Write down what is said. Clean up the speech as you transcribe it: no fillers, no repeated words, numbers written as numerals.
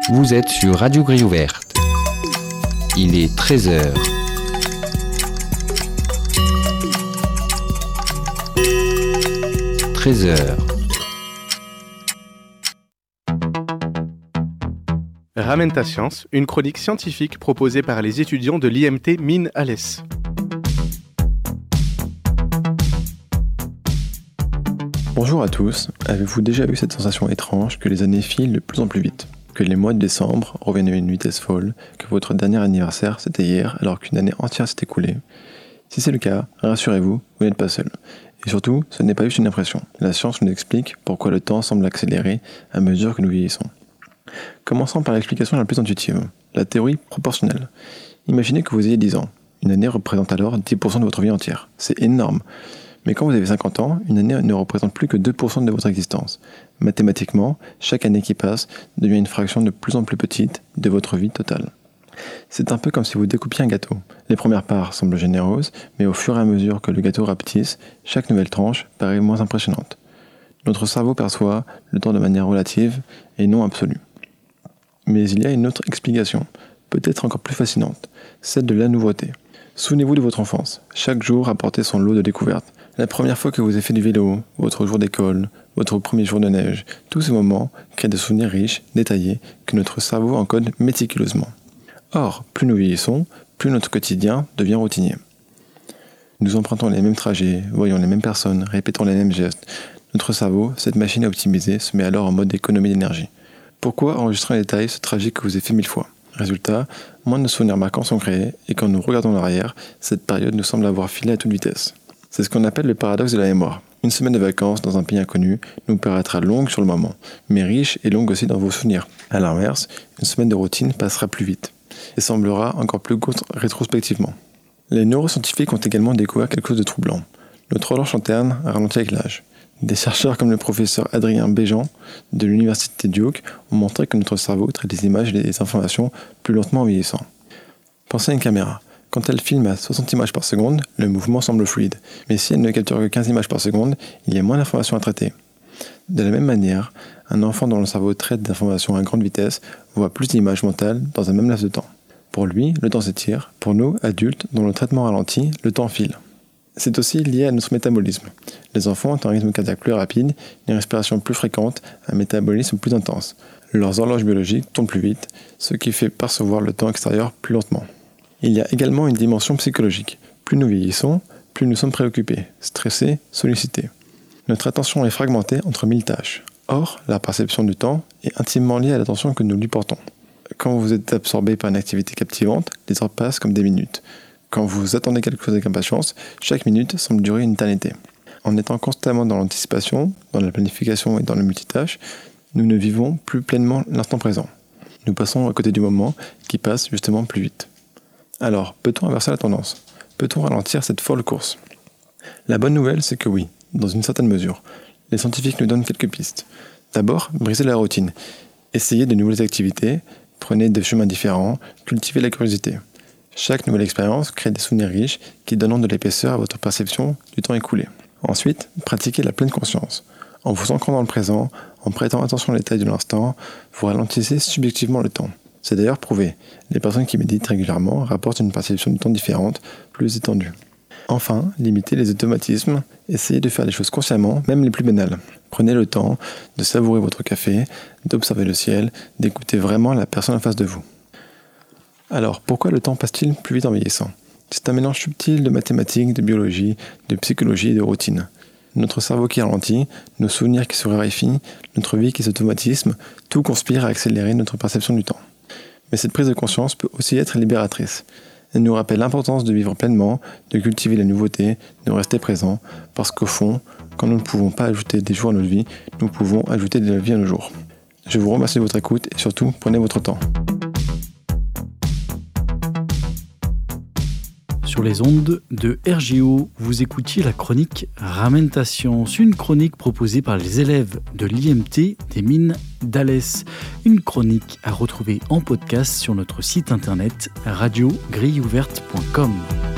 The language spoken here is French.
Vous êtes sur Radio Grille Ouverte. Il est 13h. Ramène ta science, une chronique scientifique proposée par les étudiants de l'IMT Mines Alès. Bonjour à tous, avez-vous déjà eu cette sensation étrange que les années filent de plus en plus vite ? Que les mois de décembre reviennent à une vitesse folle, que votre dernier anniversaire c'était hier alors qu'une année entière s'est écoulée ? Si c'est le cas, rassurez-vous, vous n'êtes pas seul. Et surtout, ce n'est pas juste une impression. La science nous explique pourquoi le temps semble accélérer à mesure que nous vieillissons. Commençons par l'explication la plus intuitive, la théorie proportionnelle. Imaginez que vous ayez 10 ans. Une année représente alors 10% de votre vie entière. C'est énorme. Mais quand vous avez 50 ans, une année ne représente plus que 2% de votre existence. Mathématiquement, chaque année qui passe devient une fraction de plus en plus petite de votre vie totale. C'est un peu comme si vous découpiez un gâteau. Les premières parts semblent généreuses, mais au fur et à mesure que le gâteau rapetisse, chaque nouvelle tranche paraît moins impressionnante. Notre cerveau perçoit le temps de manière relative et non absolue. Mais il y a une autre explication, peut-être encore plus fascinante, celle de la nouveauté. Souvenez-vous de votre enfance. Chaque jour apportait son lot de découvertes. La première fois que vous avez fait du vélo, votre jour d'école, votre premier jour de neige, tous ces moments créent des souvenirs riches, détaillés, que notre cerveau encode méticuleusement. Or, plus nous vieillissons, plus notre quotidien devient routinier. Nous empruntons les mêmes trajets, voyons les mêmes personnes, répétons les mêmes gestes. Notre cerveau, cette machine à optimiser, se met alors en mode économie d'énergie. Pourquoi enregistrer en détail ce trajet que vous avez fait 1000 fois ? Résultat, moins de souvenirs marquants sont créés, et quand nous regardons l'arrière, cette période nous semble avoir filé à toute vitesse. C'est ce qu'on appelle le paradoxe de la mémoire. Une semaine de vacances dans un pays inconnu nous paraîtra longue sur le moment, mais riche et longue aussi dans vos souvenirs. A l'inverse, une semaine de routine passera plus vite, et semblera encore plus courte rétrospectivement. Les neuroscientifiques ont également découvert quelque chose de troublant. Notre horloge interne ralentit avec l'âge. Des chercheurs comme le professeur Adrien Béjean de l'université Duke ont montré que notre cerveau traite des images et des informations plus lentement en vieillissant. Pensez à une caméra. Quand elle filme à 60 images par seconde, le mouvement semble fluide. Mais si elle ne capture que 15 images par seconde, il y a moins d'informations à traiter. De la même manière, un enfant dont le cerveau traite d'informations à grande vitesse voit plus d'images mentales dans un même laps de temps. Pour lui, le temps s'étire. Pour nous, adultes, dont le traitement ralentit, le temps file. C'est aussi lié à notre métabolisme. Les enfants ont un rythme cardiaque plus rapide, une respiration plus fréquente, un métabolisme plus intense. Leurs horloges biologiques tournent plus vite, ce qui fait percevoir le temps extérieur plus lentement. Il y a également une dimension psychologique. Plus nous vieillissons, plus nous sommes préoccupés, stressés, sollicités. Notre attention est fragmentée entre 1000 tâches. Or, la perception du temps est intimement liée à l'attention que nous lui portons. Quand vous êtes absorbé par une activité captivante, les heures passent comme des minutes. Quand vous attendez quelque chose avec impatience, chaque minute semble durer une éternité. En étant constamment dans l'anticipation, dans la planification et dans le multitâche, nous ne vivons plus pleinement l'instant présent. Nous passons à côté du moment qui passe justement plus vite. Alors, peut-on inverser la tendance ? Peut-on ralentir cette folle course ? La bonne nouvelle, c'est que oui, dans une certaine mesure. Les scientifiques nous donnent quelques pistes. D'abord, brisez la routine. Essayez de nouvelles activités, prenez des chemins différents, cultivez la curiosité. Chaque nouvelle expérience crée des souvenirs riches qui donnent de l'épaisseur à votre perception du temps écoulé. Ensuite, pratiquez la pleine conscience. En vous ancrant dans le présent, en prêtant attention aux détails de l'instant, vous ralentissez subjectivement le temps. C'est d'ailleurs prouvé. Les personnes qui méditent régulièrement rapportent une perception du temps différente, plus étendue. Enfin, limitez les automatismes. Essayez de faire les choses consciemment, même les plus banales. Prenez le temps de savourer votre café, d'observer le ciel, d'écouter vraiment la personne en face de vous. Alors, pourquoi le temps passe-t-il plus vite en vieillissant ? C'est un mélange subtil de mathématiques, de biologie, de psychologie et de routine. Notre cerveau qui ralentit, nos souvenirs qui se raréfient, notre vie qui s'automatisme, tout conspire à accélérer notre perception du temps. Mais cette prise de conscience peut aussi être libératrice. Elle nous rappelle l'importance de vivre pleinement, de cultiver la nouveauté, de rester présent, parce qu'au fond, quand nous ne pouvons pas ajouter des jours à notre vie, nous pouvons ajouter de la vie à nos jours. Je vous remercie de votre écoute et surtout, prenez votre temps. Sur les ondes de RGO, vous écoutiez la chronique Ramène ta science, une chronique proposée par les élèves de l'IMT des Mines d'Alès. Une chronique à retrouver en podcast sur notre site internet radiogrilleouverte.com.